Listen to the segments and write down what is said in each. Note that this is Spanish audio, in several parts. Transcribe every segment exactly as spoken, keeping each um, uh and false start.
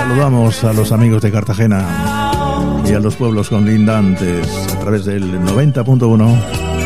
Saludamos a los amigos de Cartagena y a los pueblos conlindantes a través del noventa punto uno.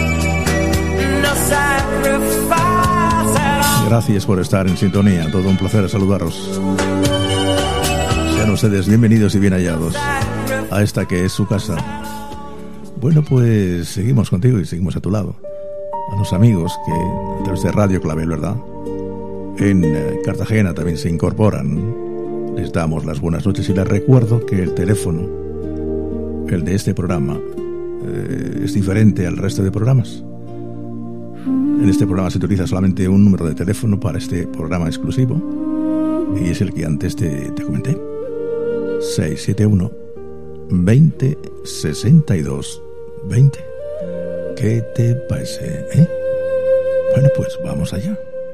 Gracias por estar en sintonía, todo un placer saludaros. Sean ustedes bienvenidos y bien hallados a esta que es su casa. Bueno, pues seguimos contigo y seguimos a tu lado. A los amigos que a través de Radio Clavel, ¿verdad?, en Cartagena también se incorporan. Les damos las buenas noches y les recuerdo que el teléfono, el de este programa, eh, es diferente al resto de programas. En este programa se utiliza solamente un número de teléfono para este programa exclusivo, y es el que antes te, te comenté: seis siete uno, veinte, sesenta y dos, veinte. ¿Qué te parece, eh? Bueno, pues vamos allá.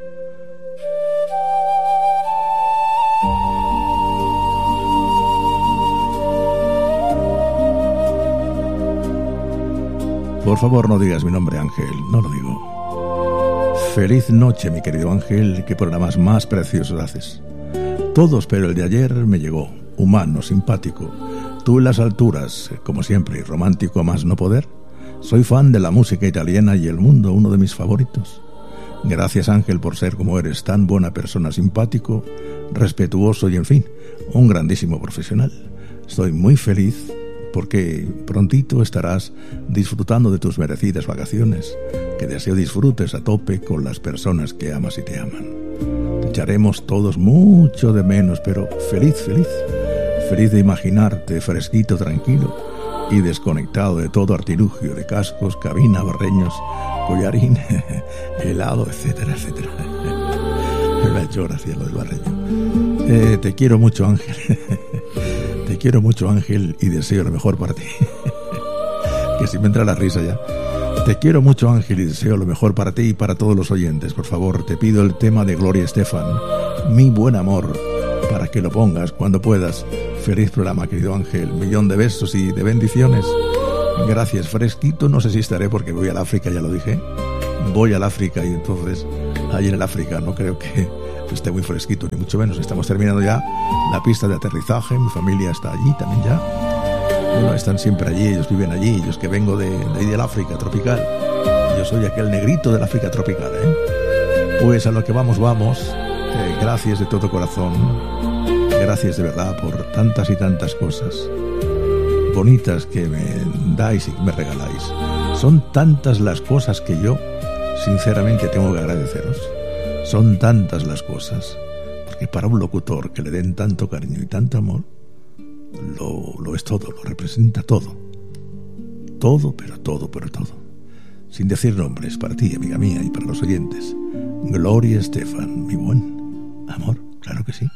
Por favor, no digas mi nombre, Ángel, no lo digo. Feliz noche, mi querido Ángel, qué programas más preciosos haces. Todos, pero el de ayer me llegó, humano, simpático. Tú en las alturas, como siempre, y romántico a más no poder. Soy fan de la música italiana y el mundo, uno de mis favoritos. Gracias, Ángel, por ser como eres, tan buena persona, simpático, respetuoso y, en fin, un grandísimo profesional. Estoy muy feliz porque prontito estarás disfrutando de tus merecidas vacaciones, que deseo disfrutes a tope con las personas que amas y te aman. Te echaremos todos mucho de menos, pero feliz, feliz, feliz de imaginarte fresquito, tranquilo y desconectado de todo artilugio de cascos, cabina, barreños, collarín, helado, etcétera, etcétera. Me ha hecho gracia lo del barreño. Eh, te quiero mucho, Ángel. Te quiero mucho, Ángel, y deseo lo mejor para ti. Que si me entra la risa ya. Te quiero mucho, Ángel, y deseo lo mejor para ti y para todos los oyentes. Por favor, te pido el tema de Gloria Estefan, Mi Buen Amor, para que lo pongas cuando puedas. Feliz programa, querido Ángel. Millón de besos y de bendiciones. Gracias, fresquito. No sé si estaré porque voy al África, ya lo dije. Voy al África y entonces, ahí en el África, no creo que esté muy fresquito, ni mucho menos. Estamos terminando ya la pista de aterrizaje. Mi familia está allí también ya. Bueno, están siempre allí, ellos viven allí. Yo es que vengo de, de ahí del África tropical. Yo soy aquel negrito del África tropical, ¿eh? Pues a lo que vamos, vamos. Eh, gracias de todo corazón. Gracias de verdad por tantas y tantas cosas bonitas que me dais y me regaláis. Son tantas las cosas que yo, sinceramente, tengo que agradeceros. Son tantas las cosas, porque para un locutor que le den tanto cariño y tanto amor, lo, lo es todo, lo representa todo. Todo, pero todo, pero todo. Sin decir nombres, para ti, amiga mía, y para los oyentes. Gloria Estefan, mi buen amor, claro que sí.